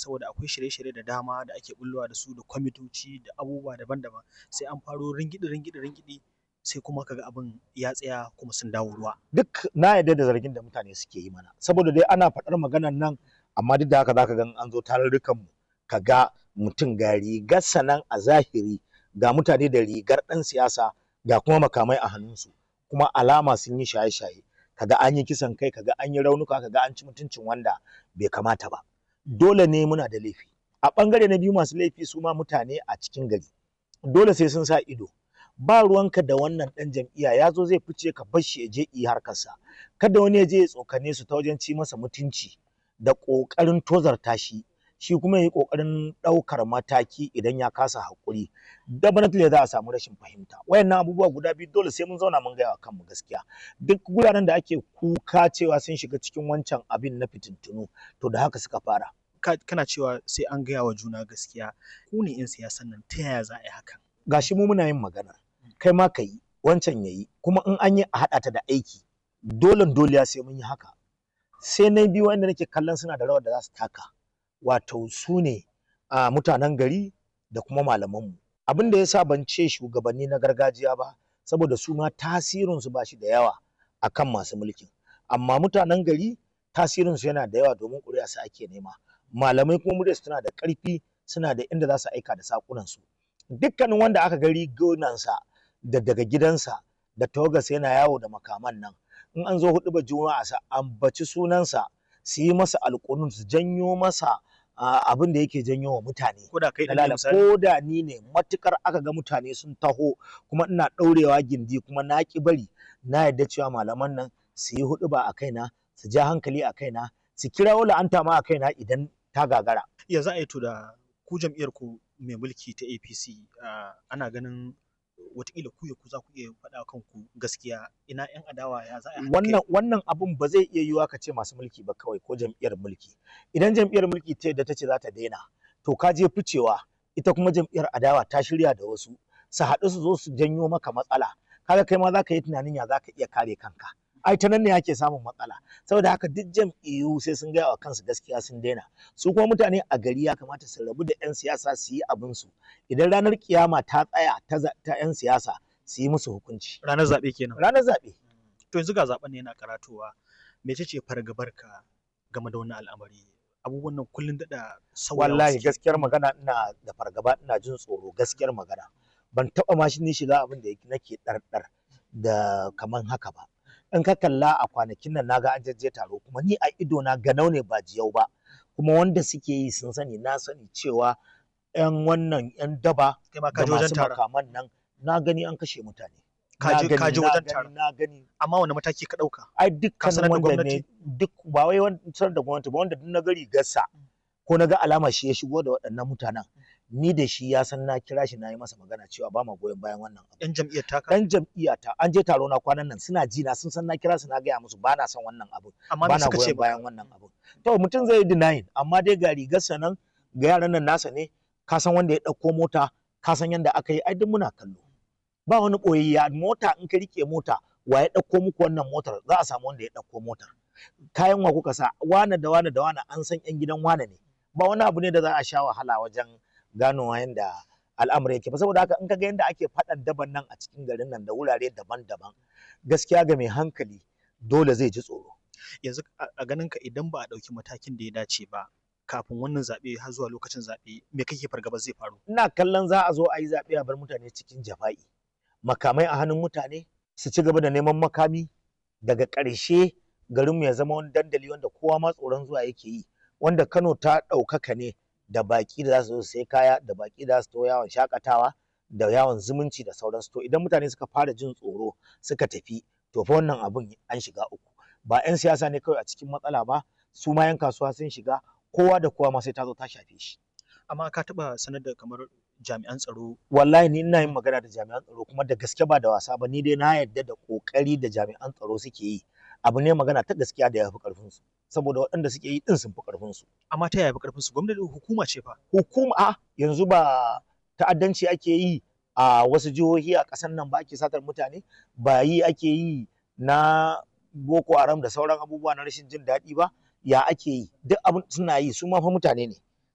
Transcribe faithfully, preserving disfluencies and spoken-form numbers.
saboda akwai shirye-shirye da dama da ake bullowa da su da kwamitoci da abubuwa daban-daban sai an faro ringidi ringidi ringidi sai kuma kaga abin ya tsaya kuma sun dawo ruwa. Duk na yarda da zargin da mutane suke yi mana saboda dai ana faɗar maganar nan amma duk da haka zaka ga an zo tarurrukan mu kaga mutum ga rigar sanan a zahiri ga mutane da rigar ɗan siyasa ga kuma makamai a hannunsu kuma alama sun yi shaye-shaye kaga an yi kisan kai kaga an yi raunuka kaga an ci mutuncin wanda bai kamata ba. Dole ne muna da laifi a ɓangare na biyu masu laifi su ma mutane a cikin gari dole sai sun sa ido ba ruwanka da wannan ɗan jam'iyya ya zo zai fice ka bar shi ya je yi harkarsa kada wani ya je ya tsokane su ta wajen ci masa mutunci da ƙoƙarin tozarta shi shi kuma ya yi ƙoƙarin ɗaukar mataki idan ya kasa haƙuri definitely za a samu rashin fahimta wayannan abubuwa guda biyu dole sai mun zauna mun gaya wa kanmu gaskiya duk guraren da ake kuka cewa sun shiga cikin wancan abin na fitintunu to da haka suka fara. Kana cewa sai an gaya wa juna gaskiya ku ne 'yan siyasan nan ta yaya za a yi hakan? Gashi mu muna yin magana kai ma ka yi wancan ya yi kuma in an yi a haɗa ta da aiki dole dole sai mun yi haka. Sai na biyu wanda nake kallon suna da rawar da za su taka wato su ne a mutanen gari da kuma malamanmu abin da yasa ban ce shugabanni na gargajiya ba saboda su ma tasirinsu ba shi da yawa akan masu mulkin amma mutanen gari tasirinsu yana da yawa domin ƙuri'a su ake nema malamai kuma muryarsu tana da ƙarfi suna da inda za su aika da saƙunansu dukkanin wanda aka gari gonansa da daga gidansa da tawagarsa yana yawo da makaman nan in an zo hudu ba juma'a sa ambaci sunansa su yi masa alƙunun su janyo masa abin da yake janyo wa mutane ko da kai ko da ni ne matukar aka ga mutane sun taho kuma ina ɗaurewa gindi kuma na ki bari na yarda cewa malaman nan su yi hudu ba a kaina su ja hankali a kaina su kirawo la'anta ma a kaina idan ta gagara. Ya za a yi to da ku jam'iyyar ku mai mulki ta A P C ana ganin wataƙila ku ya ku za ku iya faɗa kanku gaskiya ina 'yan adawa ya za a yi wannan wannan abun ba zai iya yiwuwa ka ce masu mulki ba kawai ko jam'iyyar mulki idan jam'iyyar mulki ta yadda ta ce za ta daina to ka je ficewa ita kuma jam'iyyar adawa ta shirya da wasu su haɗu su zo su janyo maka matsala kaga kai ma za ka yi tunanin ya za ka iya kare kanka ai ta nan ne ake samun matsala saboda haka duk jam'iyyu sai sun gaya wa kansu gaskiya sun daina su kuma mutane a gari ya kamata su rabu da 'yan siyasa su yi abin su idan ranar kiyama ta tsaya ta 'yan siyasa su yi musu hukunci ranar zaɓe kenan ranar zaɓe to yanzu ga zaɓen ne yana karatowa mece ce fargabarka game da wannan al'amari abubuwan nan kullun daɗa sauyawa wallahi gaskiyar magana ina da fargaba ina jin tsoro gaskiyar magana ban taɓa ma shi ni shiga abin da nake ɗarɗar da kaman haka ba in ka kalla a kwanakin nan naga an jajje taro kuma ni a ido na ganau ne ba jiyau ba kuma wanda suke yi sun sani na sani cewa yan wannan yan daba kai ma ka da je wajen masu taron makaman nan na gani an kashe mutane ka je ka je wajen taron na gani amma wani mataki ka ɗauka ai Ka sanar dukkan da wanda gwamnati? ne duk ba wai wancan da gwamnati ba wanda duk na gari gassa ko na ga alama shi ya shigo da waɗannan mutanen ni da shi ya san na kira shi na yi masa magana cewa ba ma goyon bayan wannan abu yan jam'iyyar taka dan jam'iyyata an je taro na kwanan nan suna ji na sun san na kira su na gaya musu ba na son wannan abu amma ba me na suka ce goyon ba bayan wannan abu to mutum zai yi denying amma dai ga rigarsa nan ga yaran nan nasa ne ka san wanda ya ɗauko mota ka san yanda aka yi ai duk muna kallo ba wani ɓoyayya mota in ka rike mota wa ya ɗauko muku wannan motar za a samu wanda ya ɗauko motar kayan wa kuka sa wane da wane da wane an san yan gidan wane ne ba wani abu ne da za a sha wahala wajen ganowa yanda al'amari yake ba saboda haka in ka ga yanda ake faɗan daban nan a cikin garin nan da wurare daban-daban gaskiya ga mai hankali dole zai ji tsoro yanzu a a ganin ka idan ba a ɗauki matakin da ya dace ba kafin wannan zaɓe har zuwa lokacin zaɓe me kake fargaba zai faru ina kallon za a zo a yi zaɓe a bar mutane cikin jafa'i makamai a hannun mutane su ci gaba da neman makami daga ƙarshe garinmu ya zama wani dandali wanda kowa ma tsoron zuwa yake yi wanda Kano ta ɗaukaka ne da baƙi da za su zo su sai kaya da baƙi da za su to yawon shakatawa da yawon zumunci da sauransu to idan mutane suka fara jin tsoro suka tafi to fa wannan abun an shiga uku ba 'yan siyasa ne kawai a cikin matsala ba su ma 'yan kasuwa sun shiga kowa da kowa ma sai ta zo ta shafe shi amma ka taɓa sanar da kamar jami'an tsaro wallahi ni ina yin magana da jami'an tsaro kuma da gaske ba da wasa ba ni dai na yarda da kokari da jami'an tsaro suke yi abu ne magana ta gaskiya da ya fi karfin su saboda waɗanda suke yi din sun fi karfin su amma ta yaya fi karfin su gwamnati hukuma ce fa hukuma a yanzu ba ta'addanci ake yi a wasu jihohi a ƙasar nan ba ake satar mutane ba yi ake yi na boko haram da sauran abubuwa na rashin jin daɗi ba ya ake yi duk abin suna yi su ma fa mutane ne